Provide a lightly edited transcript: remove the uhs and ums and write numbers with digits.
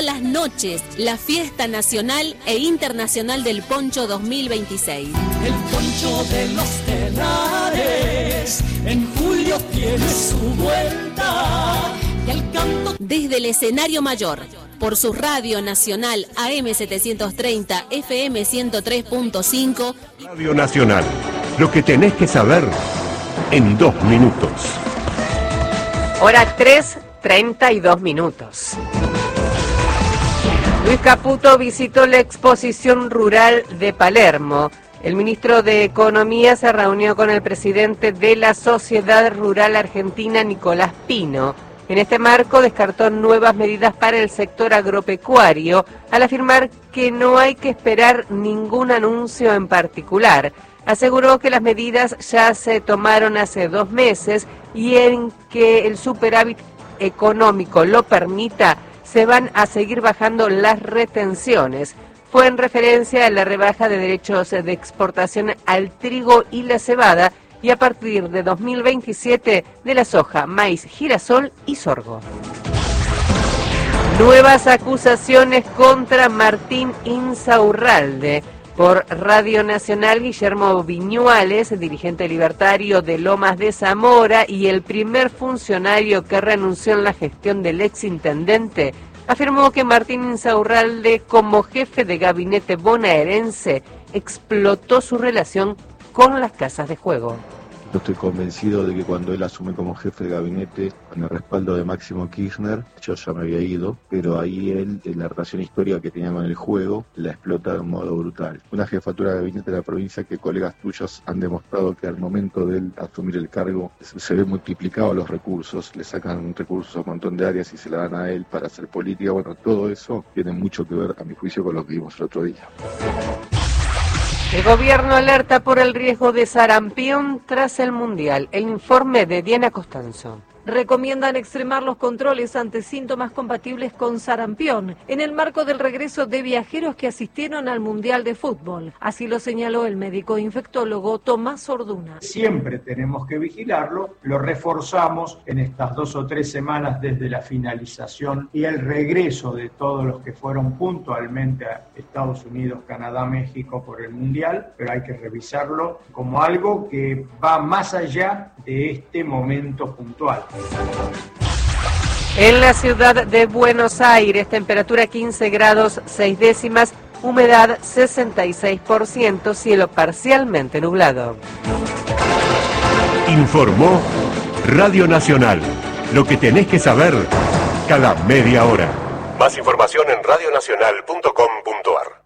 Las noches, la fiesta nacional e internacional del Poncho 2026. El Poncho de los Tenares en julio tiene su vuelta y el canto desde el escenario mayor, por su radio nacional AM 730, FM 103.5. Radio Nacional, lo que tenés que saber en 2 minutos. Hora 3:32. Luis Caputo visitó la exposición rural de Palermo. El ministro de Economía se reunió con el presidente de la Sociedad Rural Argentina, Nicolás Pino. En este marco descartó nuevas medidas para el sector agropecuario, al afirmar que no hay que esperar ningún anuncio en particular. Aseguró que las medidas ya se tomaron hace 2 meses y en que el superávit económico lo permita, se van a seguir bajando las retenciones. Fue en referencia a la rebaja de derechos de exportación al trigo y la cebada y a partir de 2027 de la soja, maíz, girasol y sorgo. Nuevas acusaciones contra Martín Insaurralde. Por Radio Nacional, Guillermo Viñuales, dirigente libertario de Lomas de Zamora y el primer funcionario que renunció en la gestión del exintendente, afirmó que Martín Insaurralde, como jefe de gabinete bonaerense, explotó su relación con las casas de juego. Yo estoy convencido de que cuando él asume como jefe de gabinete, con el respaldo de Máximo Kirchner, yo ya me había ido, pero ahí él, en la relación histórica que tenía con el juego, la explota de un modo brutal. Una jefatura de gabinete de la provincia que colegas tuyos han demostrado que al momento de él asumir el cargo se ve multiplicado los recursos, le sacan recursos a un montón de áreas y se la dan a él para hacer política. Bueno, todo eso tiene mucho que ver, a mi juicio, con lo que vimos el otro día. El gobierno alerta por el riesgo de sarampión tras el Mundial. El informe de Diana Costanzo. Recomiendan extremar los controles ante síntomas compatibles con sarampión en el marco del regreso de viajeros que asistieron al Mundial de Fútbol. Así lo señaló el médico infectólogo Tomás Orduna. Siempre tenemos que vigilarlo, lo reforzamos en estas 2 o 3 semanas desde la finalización y el regreso de todos los que fueron puntualmente a Estados Unidos, Canadá, México por el Mundial, pero hay que revisarlo como algo que va más allá de este momento puntual. En la ciudad de Buenos Aires, temperatura 15 grados 6 décimas, humedad 66%, cielo parcialmente nublado. Informó Radio Nacional, lo que tenés que saber cada media hora. Más información en radionacional.com.ar.